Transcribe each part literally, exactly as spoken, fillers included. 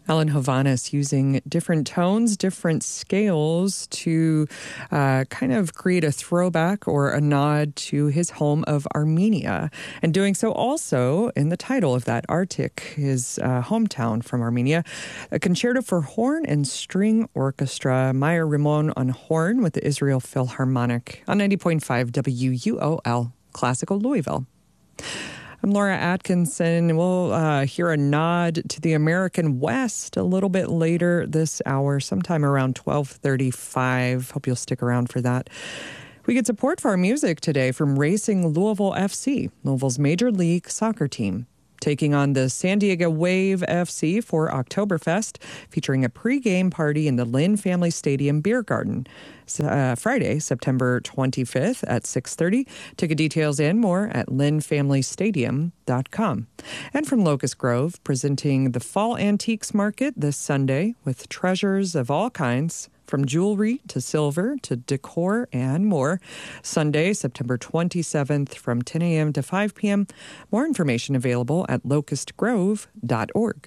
Alan Hovhaness using different tones, different scales to uh, kind of create a throwback or a nod to his home of Armenia. And doing so also in the title of that, Artik, his uh, hometown from Armenia. A concerto for horn and string orchestra. Meyer Rimon on horn with the Israel Philharmonic on ninety point five W U O L, Classical Louisville. I'm Laura Atkinson. We'll uh, hear a nod to the American West a little bit later this hour, sometime around twelve thirty-five. Hope you'll stick around for that. We get support for our music today from Racing Louisville F C, Louisville's Major League Soccer team, taking on the San Diego Wave F C for Oktoberfest, featuring a pregame party in the Lynn Family Stadium Beer Garden. Uh, Friday, September twenty-fifth at six thirty. Ticket details and more at lynn family stadium dot com. And from Locust Grove, presenting the Fall Antiques Market this Sunday with treasures of all kinds, from jewelry to silver to decor and more. Sunday, September twenty-seventh from ten a.m. to five p.m. More information available at locust grove dot org.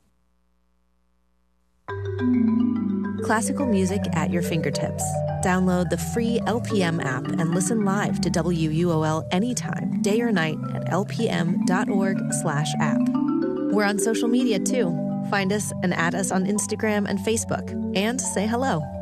Classical music at your fingertips. Download the free L P M app and listen live to W U O L anytime, day or night at lpm.org slash app. We're on social media too. Find us and add us on Instagram and Facebook. And say hello.